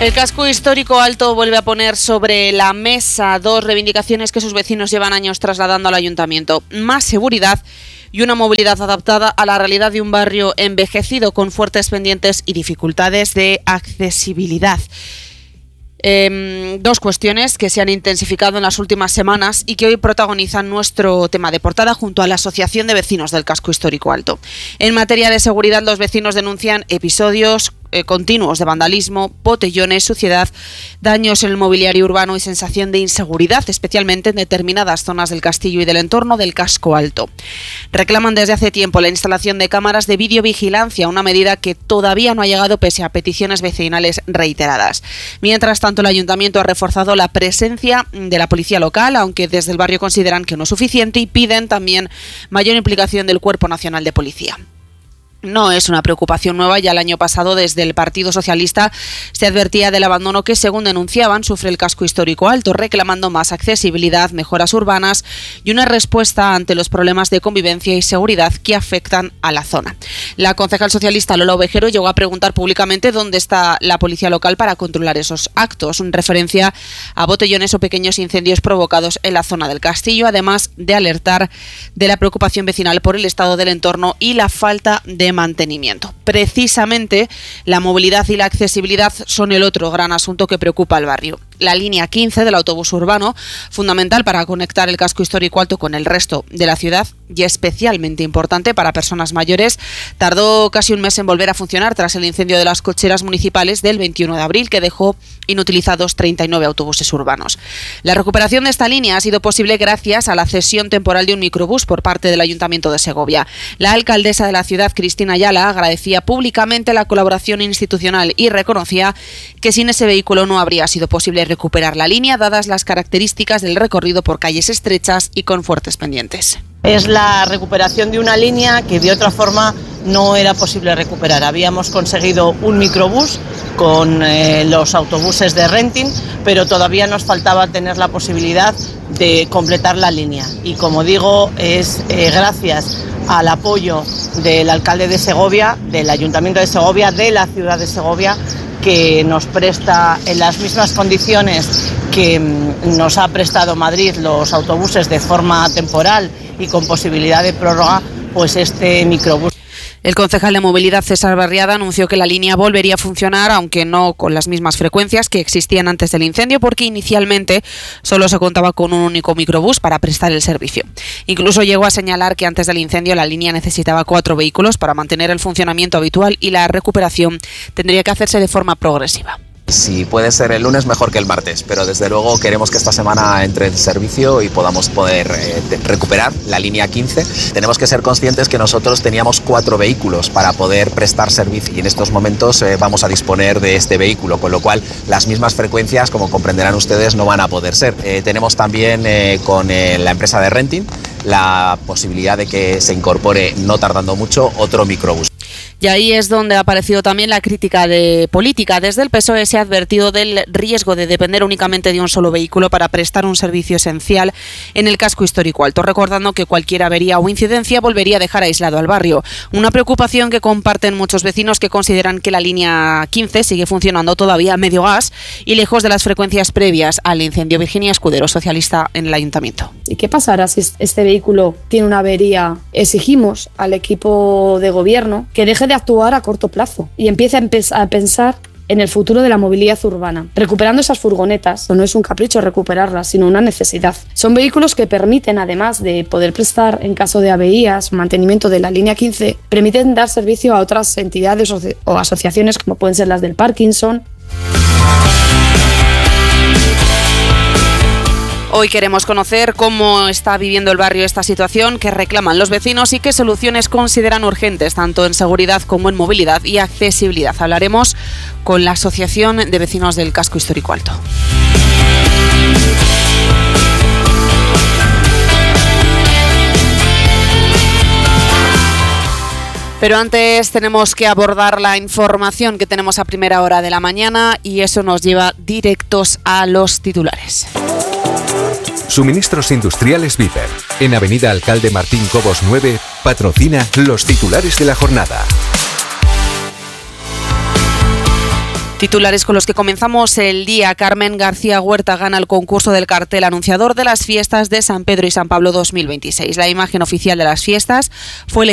El casco histórico alto vuelve a poner sobre la mesa dos reivindicaciones que sus vecinos llevan años trasladando al ayuntamiento: más seguridad y una movilidad adaptada a la realidad de un barrio envejecido con fuertes pendientes y dificultades de accesibilidad. Dos cuestiones que se han intensificado en las últimas semanas y que hoy protagonizan nuestro tema de portada junto a la Asociación de Vecinos del Casco Histórico Alto. En materia de seguridad, los vecinos denuncian episodios continuos de vandalismo, botellones, suciedad, daños en el mobiliario urbano y sensación de inseguridad, especialmente en determinadas zonas del castillo y del entorno del casco alto. Reclaman desde hace tiempo la instalación de cámaras de videovigilancia, una medida que todavía no ha llegado pese a peticiones vecinales reiteradas. Mientras tanto, el ayuntamiento ha reforzado la presencia de la policía local, aunque desde el barrio consideran que no es suficiente y piden también mayor implicación del Cuerpo Nacional de Policía. No es una preocupación nueva, ya el año pasado desde el Partido Socialista se advertía del abandono que, según denunciaban, sufre el casco histórico alto, reclamando más accesibilidad, mejoras urbanas y una respuesta ante los problemas de convivencia y seguridad que afectan a la zona. La concejal socialista Lola Ovejero llegó a preguntar públicamente dónde está la policía local para controlar esos actos, en referencia a botellones o pequeños incendios provocados en la zona del castillo, además de alertar de la preocupación vecinal por el estado del entorno y la falta de mantenimiento. Precisamente la movilidad y la accesibilidad son el otro gran asunto que preocupa al barrio. La línea 15 del autobús urbano, fundamental para conectar el casco histórico alto con el resto de la ciudad y especialmente importante para personas mayores, tardó casi un mes en volver a funcionar tras el incendio de las cocheras municipales del 21 de abril que dejó inutilizados 39 autobuses urbanos. La recuperación de esta línea ha sido posible gracias a la cesión temporal de un microbús por parte del Ayuntamiento de Segovia. La alcaldesa de la ciudad, Cristina Ayala, agradecía públicamente la colaboración institucional y reconocía que sin ese vehículo no habría sido posible recuperar la línea, dadas las características del recorrido por calles estrechas y con fuertes pendientes. Es la recuperación de una línea que de otra forma no era posible recuperar. Habíamos conseguido un microbús con los autobuses de renting, pero todavía nos faltaba tener la posibilidad de completar la línea. Y como digo, es gracias al apoyo del alcalde de Segovia, del Ayuntamiento de Segovia, de la ciudad de Segovia, que nos presta en las mismas condiciones que nos ha prestado Madrid los autobuses de forma temporal y con posibilidad de prórroga, pues este microbús. El concejal de Movilidad, César Barriada, anunció que la línea volvería a funcionar, aunque no con las mismas frecuencias que existían antes del incendio, porque inicialmente solo se contaba con un único microbús para prestar el servicio. Incluso llegó a señalar que antes del incendio la línea necesitaba 4 vehículos para mantener el funcionamiento habitual y la recuperación tendría que hacerse de forma progresiva. Si puede ser el lunes, mejor que el martes, pero desde luego queremos que esta semana entre en servicio y podamos poder recuperar la línea 15. Tenemos que ser conscientes que nosotros teníamos 4 vehículos para poder prestar servicio y en estos momentos vamos a disponer de este vehículo, con lo cual las mismas frecuencias, como comprenderán ustedes, no van a poder ser. Tenemos también con la empresa de renting la posibilidad de que se incorpore, no tardando mucho, otro microbús. Y ahí es donde ha aparecido también la crítica de política. Desde el PSOE se ha advertido del riesgo de depender únicamente de un solo vehículo para prestar un servicio esencial en el casco histórico alto, recordando que cualquier avería o incidencia volvería a dejar aislado al barrio. Una preocupación que comparten muchos vecinos que consideran que la línea 15 sigue funcionando todavía a medio gas y lejos de las frecuencias previas al incendio. Virginia Escudero, socialista en el ayuntamiento. ¿Y qué pasará si este vehículo tiene una avería? Exigimos al equipo de gobierno que deje de actuar a corto plazo y empiece a pensar en el futuro de la movilidad urbana. Recuperando esas furgonetas no es un capricho recuperarlas, sino una necesidad. Son vehículos que permiten, además de poder prestar en caso de averías, mantenimiento de la línea 15, permiten dar servicio a otras entidades o asociaciones como pueden ser las del Parkinson. Hoy queremos conocer cómo está viviendo el barrio esta situación, qué reclaman los vecinos y qué soluciones consideran urgentes, tanto en seguridad como en movilidad y accesibilidad. Hablaremos con la Asociación de Vecinos del Casco Histórico Alto. Pero antes tenemos que abordar la información que tenemos a primera hora de la mañana y eso nos lleva directos a los titulares. Suministros Industriales Viper, en Avenida Alcalde Martín Cobos 9, patrocina los titulares de la jornada. Titulares con los que comenzamos el día. Carmen García Huerta gana el concurso del cartel anunciador de las fiestas de San Pedro y San Pablo 2026. La imagen oficial de las fiestas fue